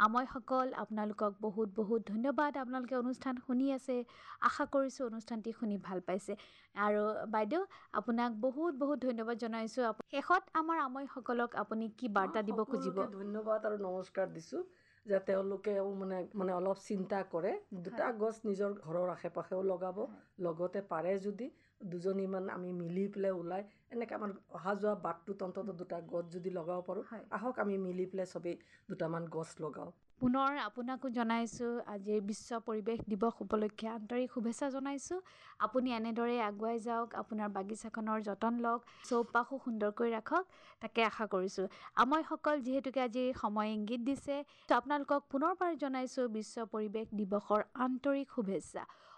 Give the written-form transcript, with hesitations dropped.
আমৈসকল আপোনালোকক বহুত বহুত ধন্যবাদ আপোনালোকে অনুষ্ঠান শুনি আছে আশা কৰিছোঁ অনুষ্ঠানটি শুনি ভাল পাইছে আৰু বাইদেউ আপোনাক বহুত বহুত ধন্যবাদ জনাইছোঁ শেষত আমাৰ আমৈসকলক আপুনি কি বাৰ্তা দিব খুজিব ধন্যবাদ আৰু নমস্কাৰ দিছোঁ যে তেওঁলোকেও মানে অলপ চিন্তা কৰে দুটা গছ নিজৰ ঘৰৰ আশে পাশেও লগাব লগতে পাৰে যদি দুজনীমান আমি মিলি পেলাই ওলাই এনেকৈ আমাৰ অহা যোৱা বাটটোত অন্তত দুটা গছ যদি লগাব পাৰোঁ আহক আমি মিলি পেলাই চবেই দুটামান গছ লগাওঁ পুনৰ আপোনাকো জনাইছোঁ আজিৰ বিশ্ব পৰিৱেশ দিৱস উপলক্ষে আন্তৰিক শুভেচ্ছা জনাইছোঁ আপুনি এনেদৰে আগুৱাই যাওক আপোনাৰ বাগিচাখনৰ যতন লওক চৌপাশো সুন্দৰকৈ ৰাখক তাকে আশা কৰিছোঁ আমৈসকল যিহেতুকে আজি সময় ইংগিত দিছে আপোনালোকক পুনৰবাৰ জনাইছোঁ বিশ্ব পৰিৱেশ দিৱসৰ আন্তৰিক শুভেচ্ছা